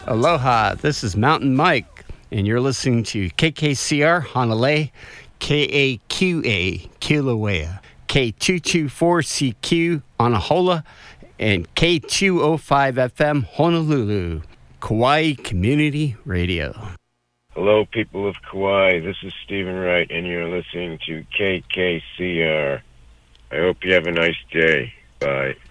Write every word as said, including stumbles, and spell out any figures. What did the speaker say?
Aloha, this is Mountain Mike, and you're listening to K K C R Honolulu, K A Q A Kilauea, K two twenty-four C Q Anahola, and K two oh five F M Honolulu, Kauai Community Radio. Hello, people of Kauai. This is Stephen Wright, and you're listening to K K C R. I hope you have a nice day. Bye.